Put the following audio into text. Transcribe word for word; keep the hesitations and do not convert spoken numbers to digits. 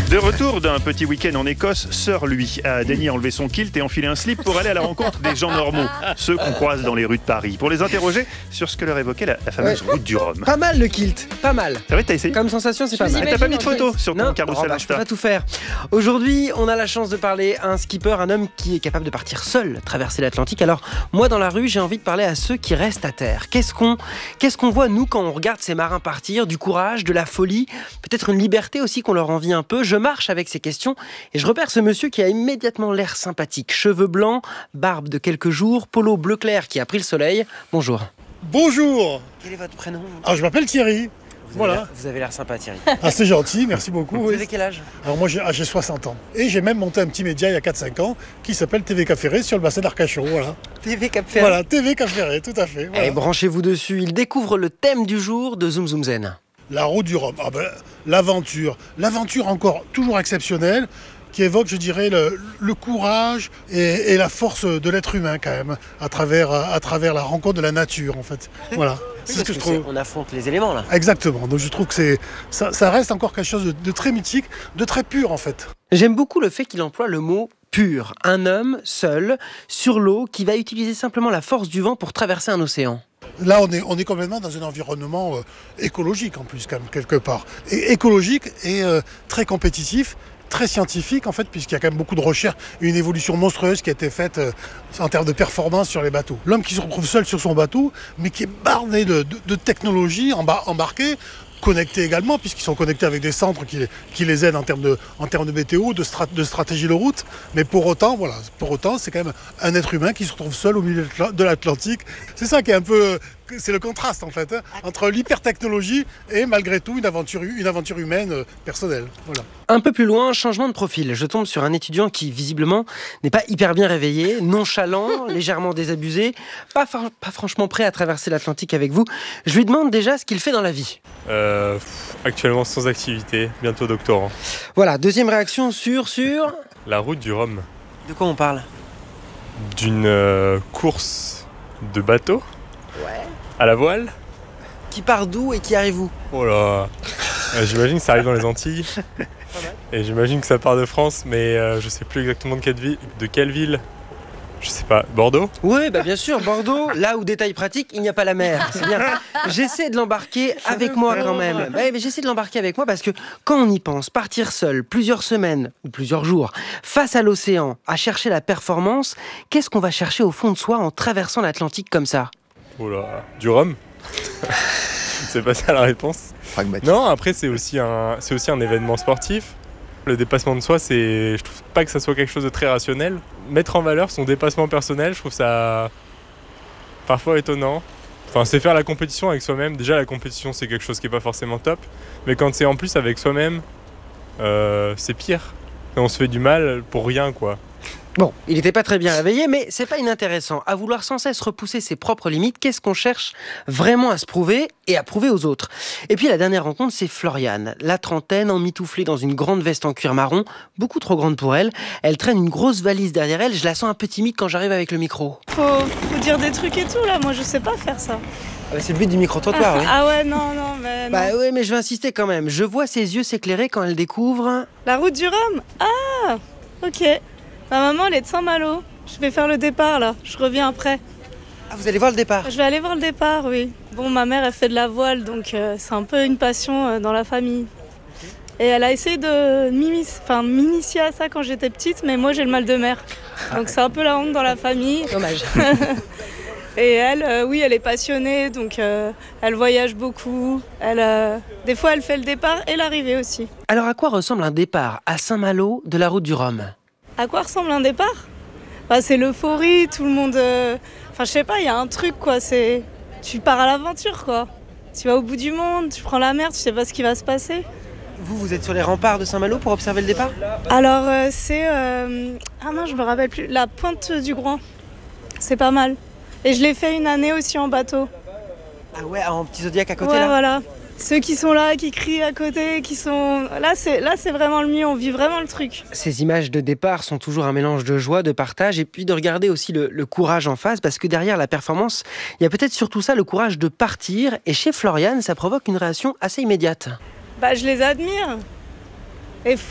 De retour d'un petit week-end en Écosse, Sir lui a daigné enlever son kilt et enfiler un slip pour aller à la rencontre des gens normaux, ceux qu'on croise dans les rues de Paris, pour les interroger sur ce que leur évoquait la, la fameuse Ouais. route du Rhum. Pas mal le kilt, pas mal. C'est vrai, t'as essayé? Comme sensation, c'est Je pas vous mal. Mais t'as pas mis de imagine photo sur ton Non, carrousel oh bah, je peux Insta. pas tout faire. Aujourd'hui, on a la chance de parler à un skipper, un homme qui est capable de partir seul, traverser l'Atlantique. Alors, moi, dans la rue, j'ai envie de parler à ceux qui restent à terre. Qu'est-ce qu'on, qu'est-ce qu'on voit, nous, quand on regarde ces marins partir? Du courage, de la folie, peut-être une liberté aussi qu'on leur envie un peu. Je marche avec ces questions et je repère ce monsieur qui a immédiatement l'air sympathique. Cheveux blancs, barbe de quelques jours, polo bleu clair qui a pris le soleil. Bonjour. Bonjour. Quel est votre prénom? Alors je m'appelle Thierry. Vous Voilà. avez l'air- Vous avez l'air sympa, Thierry. Ah c'est gentil, merci beaucoup. Vous oui. avez quel âge? Alors moi j'ai ah, j'ai soixante ans. Et j'ai même monté un petit média il y a quatre cinq ans qui s'appelle T V Cap Ferré sur le bassin d'Arcachon. Voilà. T V Cap Ferret. Voilà, T V Cap Ferré, tout à fait. Voilà. Allez, branchez-vous dessus. Il découvre le thème du jour de Zoom Zoom Zen. La route du Rhum. Ah ben, l'aventure. L'aventure encore toujours exceptionnelle qui évoque, je dirais, le, le courage et, et la force de l'être humain quand même, à travers, à travers la rencontre de la nature en fait. Voilà, c'est ce que je trouve. On affronte les éléments là. Exactement, donc je trouve que c'est, ça, ça reste encore quelque chose de, de très mythique, de très pur en fait. J'aime beaucoup le fait qu'il emploie le mot pur. Un homme seul, sur l'eau, qui va utiliser simplement la force du vent pour traverser un océan. Là, on est, on est complètement dans un environnement euh, écologique en plus, quand même, quelque part. Et écologique et euh, très compétitif, très scientifique en fait, puisqu'il y a quand même beaucoup de recherches, une évolution monstrueuse qui a été faite euh, en termes de performance sur les bateaux. L'homme qui se retrouve seul sur son bateau, mais qui est barné de, de, de technologies embar- embarquées, connectés également, puisqu'ils sont connectés avec des centres qui, qui les aident en termes de, en termes de météo, de, strat, de stratégie de route. Mais pour autant, voilà, pour autant, c'est quand même un être humain qui se retrouve seul au milieu de l'Atlantique. C'est ça qui est un peu, c'est le contraste en fait, hein, entre l'hypertechnologie et malgré tout une aventure, une aventure humaine euh, personnelle. Voilà. Un peu plus loin, changement de profil. Je tombe sur un étudiant qui, visiblement, n'est pas hyper bien réveillé, nonchalant, légèrement désabusé, pas, fa- pas franchement prêt à traverser l'Atlantique avec vous. Je lui demande déjà ce qu'il fait dans la vie. Euh, pff, actuellement sans activité, bientôt doctorant. Voilà, deuxième réaction sur, sur... La route du Rhum. De quoi on parle? D'une euh, course de bateau Ouais. à la voile. Qui part d'où et qui arrive où? Oh là Euh, J'imagine que ça arrive dans les Antilles. Et j'imagine que ça part de France, mais euh, je sais plus exactement de quelle ville. De quelle ville Je sais pas. Bordeaux Oui, bah bien sûr, Bordeaux, là où, détail pratique, il n'y a pas la mer. C'est bien. J'essaie de l'embarquer avec moi quand même. Bah, mais j'essaie de l'embarquer avec moi parce que quand on y pense, partir seul plusieurs semaines ou plusieurs jours face à l'océan, à chercher la performance, qu'est-ce qu'on va chercher au fond de soi en traversant l'Atlantique comme ça? Oh là Du Rhum C'est pas ça la réponse. Non, après c'est aussi un, c'est aussi un événement sportif. Le dépassement de soi, c'est, je trouve pas que ça soit quelque chose de très rationnel. Mettre en valeur son dépassement personnel, je trouve ça parfois étonnant. Enfin, c'est faire la compétition avec soi-même. Déjà, la compétition, c'est quelque chose qui est pas forcément top. Mais quand c'est en plus avec soi-même, euh, c'est pire. Et on se fait du mal pour rien, quoi. Bon, il n'était pas très bien réveillé, mais c'est pas inintéressant. À vouloir sans cesse repousser ses propres limites, qu'est-ce qu'on cherche vraiment à se prouver et à prouver aux autres? Et puis la dernière rencontre, c'est Floriane, la trentaine, emmitouflée dans une grande veste en cuir marron, beaucoup trop grande pour elle. Elle traîne une grosse valise derrière elle, je la sens un peu timide quand j'arrive avec le micro. Faut, faut dire des trucs et tout là, moi je sais pas faire ça. Ah bah c'est le but du micro-trottoir, oui. Ah ouais, non, non, mais non. Bah oui, mais je vais insister quand même. Je vois ses yeux s'éclairer quand elle découvre... La route du Rhum. Ah, ok. Ma maman elle est de Saint-Malo. Je vais faire le départ là, je reviens après. Ah, vous allez voir le départ? Je vais aller voir le départ, oui. Bon, ma mère elle fait de la voile, donc euh, c'est un peu une passion euh, dans la famille. Et elle a essayé de m'imi- enfin, m'initier à ça quand j'étais petite, mais moi j'ai le mal de mer. Donc c'est un peu la honte dans la famille. Dommage. Et elle, euh, oui, elle est passionnée, donc euh, elle voyage beaucoup. Elle, euh, des fois, elle fait le départ et l'arrivée aussi. Alors à quoi ressemble un départ à Saint-Malo de la route du Rhum? À quoi ressemble un départ? Bah, c'est l'euphorie, tout le monde... euh, Enfin, je sais pas, il y a un truc, quoi. C'est... Tu pars à l'aventure, quoi. Tu vas au bout du monde, tu prends la mer, tu sais pas ce qui va se passer. Vous, vous êtes sur les remparts de Saint-Malo pour observer le départ? Alors, euh, c'est... euh, Ah non, je me rappelle plus. La pointe du Groin. C'est pas mal. Et je l'ai fait une année aussi en bateau. Ah ouais, en petit zodiaque à côté Ouais, là? voilà. Ceux qui sont là, qui crient à côté, qui sont... Là, c'est, là, c'est vraiment le mieux, on vit vraiment le truc. Ces images de départ sont toujours un mélange de joie, de partage et puis de regarder aussi le, le courage en face parce que derrière la performance, il y a peut-être surtout ça, le courage de partir. Et chez Floriane, ça provoque une réaction assez immédiate. Bah, je les admire. Et